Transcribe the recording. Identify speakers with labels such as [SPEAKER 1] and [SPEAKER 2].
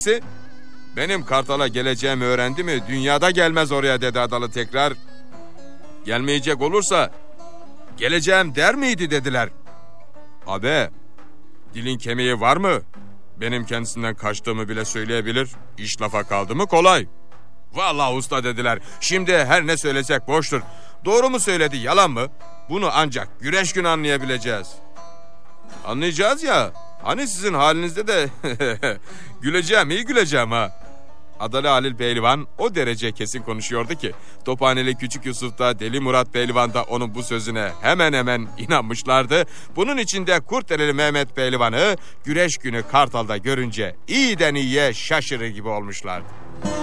[SPEAKER 1] Benim Kartal'a geleceğimi öğrendi mi dünyada gelmez oraya dedi Adalı tekrar. Gelmeyecek olursa geleceğim der miydi dediler. Abi dilin kemiği var mı? Benim kendisinden kaçtığımı bile söyleyebilir. İş lafa kaldı mı kolay. Vallahi usta dediler. Şimdi her ne söylesek boştur. Doğru mu söyledi yalan mı? Bunu ancak güreş günü anlayabileceğiz. Anlayacağız ya. Hani sizin halinizde de güleceğim iyi güleceğim ha. Adalı Halil Pehlivan o derece kesin konuşuyordu ki Tophaneli Küçük Yusuf da Deli Murat Pehlivan da onun bu sözüne hemen hemen inanmışlardı. Bunun içinde Kurtdereli Mehmet Pehlivan'ı güreş günü Kartal'da görünce iyiden iyiye şaşırır gibi olmuşlardı.